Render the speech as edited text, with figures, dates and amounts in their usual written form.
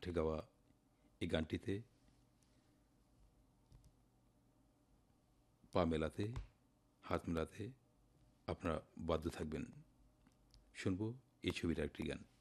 কণ্ঠে গাওয়া এই গানটিতে পা মেলাতে, হাত মেলাতে আপনারা বাধ্য থাকবেন। শুনবো এই ছবির একটি গান।